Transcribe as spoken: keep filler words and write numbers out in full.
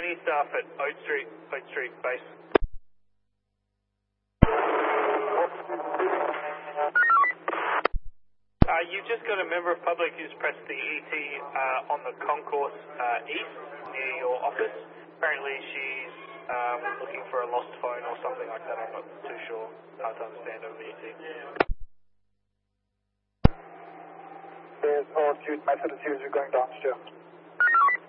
T staff at Oak Street, Oak Street base. Uh, you've just got a member of public who's pressed the E T uh, on the concourse uh, east near your office. Apparently she's um, looking for a lost phone or something like that. I'm not too sure. Hard to understand over the E T. There's all acute method as usual going downstairs.